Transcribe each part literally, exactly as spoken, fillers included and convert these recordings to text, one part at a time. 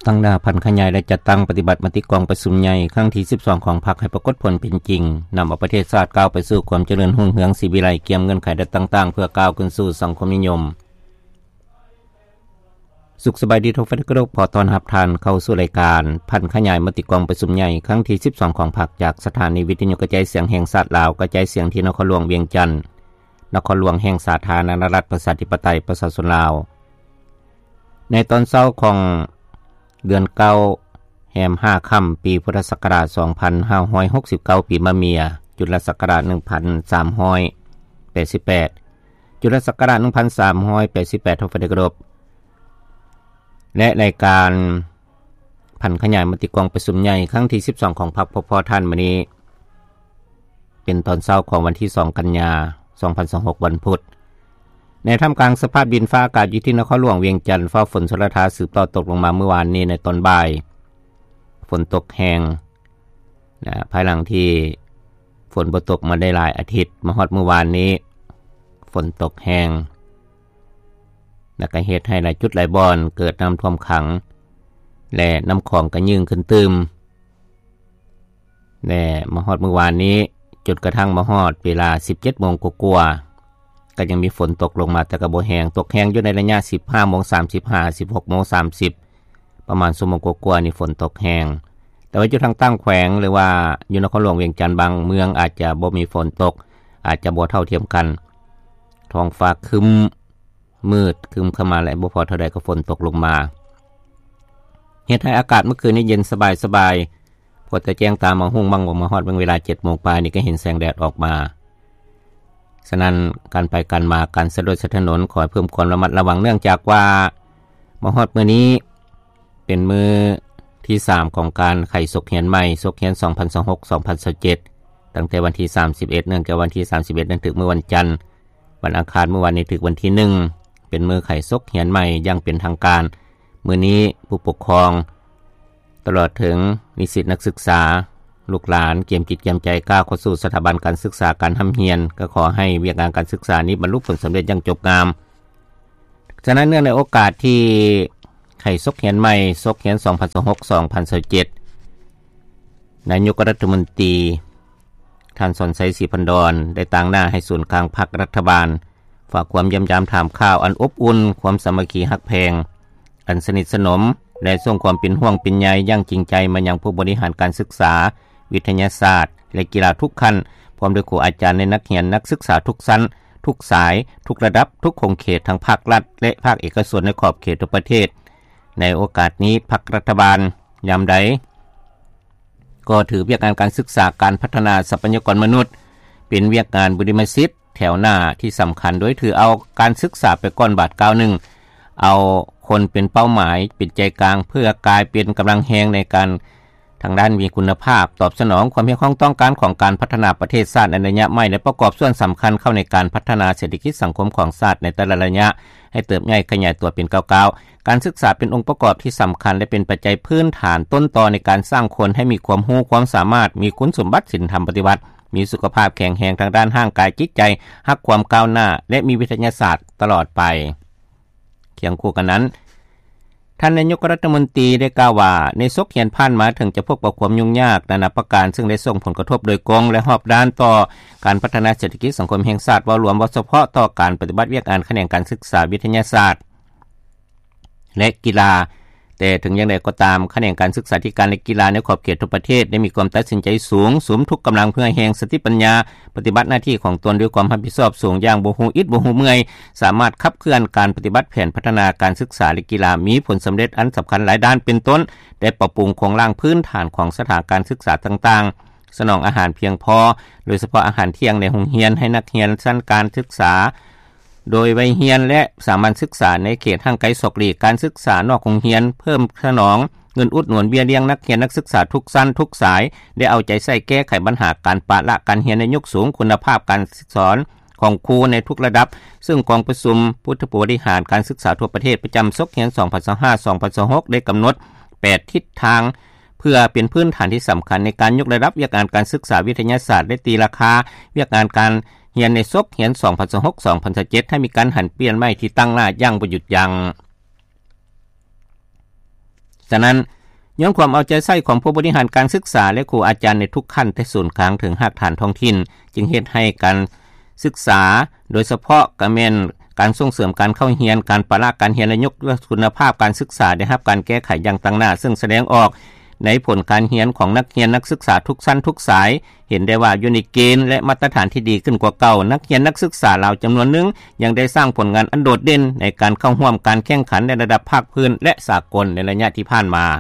ตั้งหน้าพันขยายและจัดตั้งปฏิบัติมติกองประชุมใหญ่ครั้งที่สิบสองของพรรคให้ปรากฏผลเป็นจริงนำเอาประเทศชาติก้าวไปสู่ความเจริญรุ่งเรืองสิวิไลเกี่ยมเงื่อนไขต่างๆเพื่อก้าวขึ้นสู่สังคมนิยมสุขสบายดีทุกท่านครับขอต้อนรับท่านเข้าสู่รายการพันขยายมติกองประชุมใหญ่ครั้งที่สิบสองของพรรคจากสถานีวิทยุกระจายเสียงแห่งชาติลาวกระจายเสียงที่นครหลวงเวียงจันทน์นครหลวงแห่งสาธารณรัฐประชาธิปไตยประชาชนลาวในตอนเช้าของเดือนเก้าแรมห้าค่ำปีพุทธศักราชสองพันห้าร้อยหกสิบเก้าปีมะเมียจุลศักราชหนึ่งพันสามร้อยแปดสิบแปดจุลศักราชหนึ่งพันสามร้อยแปดสิบแปดทศกรบและรายการพันขยายมติกองประชุมใหญ่ครั้งที่สิบสองของพรรคพอท่านมื้อนี้เป็นตอนเช้าของวันที่สองกันยายนสองพันยี่สิบหกวันพุธในท่ามกลางสภาพดินฟ้าอากาศอยู่ที่นครหลวงเวียงจันทน์ฟ้าฝนชลทาสืบต่อตกลงมาเมื่อวานนี้ในตอนบ่ายฝนตกแห้งนะภายหลังที่ฝนบ่ตกมาได้หลายอาทิตย์มาฮอดเมื่อวานนี้ฝนตกแห้งและก็เฮ็ดให้หลายจุดหลายบ่อนเกิดน้ำท่วมขังและน้ำของก็ยืงขึ้นตึมและมาฮอดเมื่อวานนี้จนกระทั่งมาฮอดเวลา สิบเจ็ดโมง กว่าๆก็ยังมีฝนตกลงมาแต่ก็บ่แห้งตกแห้งอยู่ในระยะ สิบห้าโมงสามสิบห้า สิบหกโมงสามสิบประมาณชั่วโมงกว่าๆนี่ฝนตกแห้งแต่ว่าอยู่ทางตั้งแขวงหรือว่าอยู่นครหลวงเวียงจันทน์บางเมืองอาจจะบ่มีฝนตกอาจจะบ่เท่าเทียมกันท้องฟ้าครึ้มมืดครึ้มเข้ามาและบ่พอเท่าใดก็ฝนตกลงมาเฮ็ดให้อากาศเมื่อคืนนี้เย็นสบายๆพอจะแจ้งตามมาหุ่งบังบ่มาฮอดเวลา เจ็ดโมง ปลายนี่ก็เห็นแสงแดดออกมาฉะนั้นการไปกันมาการสะดวกสะดวกถนนขอให้เพิ่มความระมัดระวังเนื่องจากว่ามาฮอดมื้อนี้เป็นมื้อที่สามของการไขศกเหียนใหม่ศกเหียนสองพันยี่สิบหก สองพันยี่สิบเจ็ดตั้งแต่วันที่สามสิบเอ็ดเนื่องจากวันที่สามสิบเอ็ดนั้นถึงมื้อวันจันทร์วันอังคารเมื่อวานนี้ถึงวันที่หนึ่งเป็นมื้อไขศกเหียนใหม่อย่างเป็นทางการมื้อนี้ผู้ปกครองตลอดถึงนิสิตนักศึกษาลูกหลานเกียมจิตเกียมใจก้าวเข้าสู่สถาบันการศึกษาการทำเรียนก็ขอให้เวียกงานการศึกษานี้บรรลุผลสำเร็จอย่างจบงามฉะนั้นเนื่องในโอกาสที่ไขศกเหียนใหม่ศกเหียนสองพันยี่สิบหก สองพันยี่สิบเจ็ดนายกรัฐมนตรีท่านสนไสศรีพันดรได้ตั้งหน้าให้ศูนย์กลางพรรครัฐบาลฝากความย้ำย้ำถามข่าวอันอบอุ่นความสามัคคีฮักแพงอันสนิทสนมและส่งความเป็นห่วงเป็นใยอย่างจริงใจมายังผู้บริหารการศึกษาวิทยาศาสตร์และกีฬาทุกขั้นพร้อมด้วยครูอาจารย์และนักเรียนนักศึกษาทุกชั้นทุกสายทุกระดับทุกขงเขตทั้งภาครัฐและภาคเอกชนในขอบเขตทุกประเทศในโอกาสนี้พรรครัฐบาลยามใดก็ถือเวียกงานการศึกษาการพัฒนาทรัพยากรมนุษย์เป็นเวียกงานบริมสิทธิ์แถวหน้าที่สำคัญโดยถือเอาการศึกษาไปก้อนบาทก้าวหนึ่งเอาคนเป็นเป้าหมายเป็นใจกลางเพื่อกลายเป็นกำลังแหงในการทางด้านมีคุณภาพตอบสนองความเพียรของต้องการของการพัฒนาประเทศชาติในระยะใหม่และประกอบส่วนสำคัญเข้าในการพัฒนาเศรษฐกิจสังคมของชาติในแต่ละระยะให้เติบใหญ่ขยายตัวเป็นก้าวๆการศึกษาเป็นองค์ประกอบที่สำคัญและเป็นปัจจัยพื้นฐานต้นตอในการสร้างคนให้มีความรู้ความสามารถมีคุณสมบัติศีลธรรมปฏิบัติมีสุขภาพแข็งแรงทางด้านร่างกายจิตใจรักความก้าวหน้าและมีวิทยาศาสตร์ตลอดไปเคียงคู่กันนั้นท่านนายกรัฐมนตรีได้กล่าวว่าในศกเหียนผ่านมาถึงจะพบกับความยุ่งยากนานาประการซึ่งได้ส่งผลกระทบโดยกงและรอบด้านต่อการพัฒนาเศรษฐกิจสังคมแห่งชาติว่ารวมว่าเฉพาะต่อการปฏิบัติเวียกงานแขนงการศึกษาวิทยาศาสตร์และกีฬาแต่ถึงอย่างไรก็ตามแขนงการศึกษาธิการและกีฬาในขอบเขตทุกประเทศได้มีความตัดสินใจสูงสุมทุกกำลังเพื่อแห่งสติปัญญาปฏิบัติหน้าที่ของตนด้วยความรับผิดชอบสูงอย่างบ่ฮู้อิดบ่ฮู้เมื่อยสามารถขับเคลื่อนการปฏิบัติแผนพัฒนาการศึกษาและกีฬามีผลสำเร็จอันสำคัญหลายด้านเป็นต้นได้ปรับปรุงโครงสร้างพื้นฐานของสถานการศึกษาต่างๆสนองอาหารเพียงพอโดยเฉพาะอาหารเที่ยงในโรงเรียนให้นักเรียนชั้นการศึกษาโดยวัยเรียนและสามัญศึกษาในเขตห่างไกลศกหลีกการศึกษานอกโรงเรียนเพิ่มสนองเงินอุดหนุนเบี้ยเลี้ยงนักเรียนนักศึกษาทุกชั้นทุกสายได้เอาใจใส่แก้ไขปัญหาการปะละการเรียนในยุคสูงคุณภาพการสอนของครูในทุกระดับซึ่งกองประชุมผู้บริหารการศึกษาทั่วประเทศประจำศกเหียนสองพันยี่สิบห้า สองพันยี่สิบหกได้กำหนดแปดทิศทางเพื่อเป็นพื้นฐานที่สำคัญในการยกระดับวิทยาการการศึกษาวิทยาศาสตร์และตีราคาวิทยาการการเรียนในศกเหียนสองพันยี่สิบหก สองพันยี่สิบเจ็ดให้มีการหันเปลี่ยนใหม่ที่ตั้งหน้ายั่งบ่หยุดยั้งฉะนั้นย้อนความเอาใจใส่ของผู้บริหารการศึกษาและครูอาจารย์ในทุกขั้นแต่ศูนย์กลางถึงรากฐานท้องถิ่นจึงเฮ็ดให้การศึกษาโดยเฉพาะกะแม่นการส่งเสริมการเข้าเรียนการปรับการเรียนและยกระดับคุณภาพการศึกษาได้รับการแก้ไขอย่างต่างหน้าซึ่งแสดงออกในผลการเรียนของนักเรียนนักศึกษาทุกชั้นทุกสายเห็นได้ว่าอยู่ในเกณฑ์และมาตรฐานที่ดีขึ้นกว่าเก่านักเรียนนักศึกษาลาวจํานวนหนึ่งยังได้สร้างผลงานอันโดดเด่นในการเข้าร่วมการแข่งขันในระดับภาคพื้นและสากลในระยะที่ผ่านมา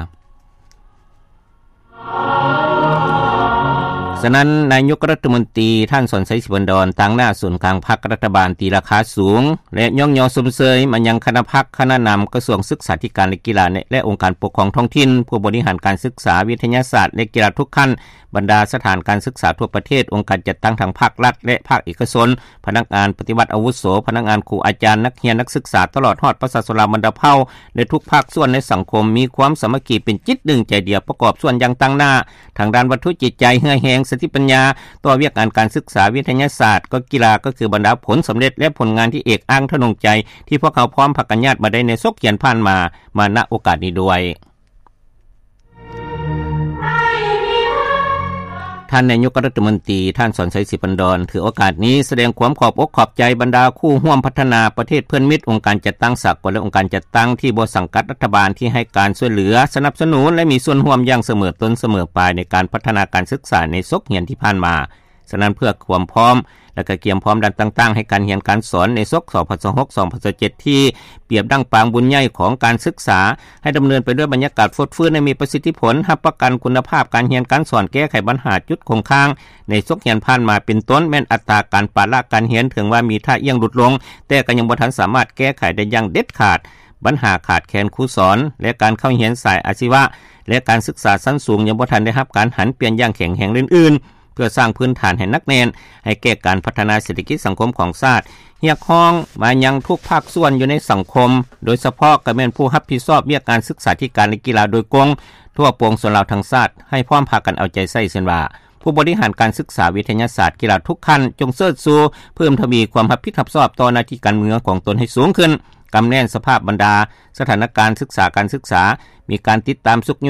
ฉะนั้นนายกรัฐมนตรีท่านสอนไสศิบันดรตั้งหน้าศูนย์กลางพรรครัฐบาลตีราคาสูงและย่องยอสมเสยมายังคณะพรรคคณะนำกระทรวงศึกษาธิการและกีฬาและองค์การปกครองท้องถิ่นผู้บริหารการศึกษาวิทยาศาสตร์และกีฬาทุกขั้นบรรดาสถานการศึกษาทั่วประเทศองค์การจัดตั้งทางภาครัฐและภาคเอกชนพนักงานปฏิบัติอาวุโสพนักงานครูอาจารย์นักเรียนนักศึกษาตลอดฮอดประชาชนลาวบรรดาเผ่าในทุกภาคส่วนในสังคมมีความสามัคคีเป็นจิตหนึ่งใจเดียวประกอบส่วนอย่างตั้งหน้าทางด้านวัตถุจิตใจเหือแหงสติปัญญาต่อเวียกงานการศึกษาวิทยาศาสตร์ก็กีฬาก็คือบรรดาผลสำเร็จและผลงานที่เอกอ้างทะนงใจที่พวกเขาพร้อมพากันญาติมาได้ในซกเขียนผ่านมามาณโอกาสนี้ด้วยท่านนายกรัฐมนตรีท่านสอนไสศิบันดรถือโอกาสนี้แสดงความขอบอกขอบใจบรรดาคู่ร่วมพัฒนาประเทศเพื่อนมิตรองค์การจัดตั้งสากลและองค์การจัดตั้งที่บ่สังกัดรัฐบาลที่ให้การช่วยเหลือสนับสนุนและมีส่วนร่วมอย่างเสมอต้นเสมอปลายในการพัฒนาการศึกษาในซกเรียนที่ผ่านมาฉะนั้นเพื่อความพร้อมและก็เตรียมพร้อมด้านต่างๆให้การเรียนการสอนในซกสองพันยี่สิบหก สองพันยี่สิบเจ็ดที่เปรียบดังปางบุญใหญ่ของการศึกษาให้ดำเนินไปด้วยบรรยากาศฟดฟื้นและมีประสิทธิผลรับประกันคุณภาพการเรียนการสอนแก้ไขปัญหาจุดคงค้างในซกเรียนผ่านมาเป็นต้นแม้นอัตราการปราละการเรียนถึงว่ามีท่าเอียงหลุดลงแต่ก็ยังบ่ทันสามารถแก้ไขได้อย่างเด็ดขาดปัญหาขาดแคลนครูสอนและการเข้าเรียนสายอาชีวะและการศึกษาชั้นสูงยังบ่ทันได้รับการหันเปลี่ยนอย่างแข็งแรงอื่นๆเพื่อสร้างพื้นฐานให้นักเรียนให้แก้การพัฒนาเศรษฐกิจสังคมของชาติเรียกร้องมายังทุกภาคส่วนอยู่ในสังคมโดยเฉพาะก็แม่นผู้รับผิดชอบเรื่องการศึกษาธิการและกีฬาโดยกงทั่วปวงส่วนลาวทั้งชาติให้พร้อมพากันเอาใจใส่เช่นว่าผู้บริหารการศึกษาวิทยาศาสตร์กีฬาทุกขั้นจงเสริฐสู่เพิ่มทวีความรับผิดชอบต่อหน้าที่การเมืองของตนให้สูงขึ้นกำแน่นสภาพบรรดาสถานการณ์ศึกษาการศึกษามีการติดตามสุข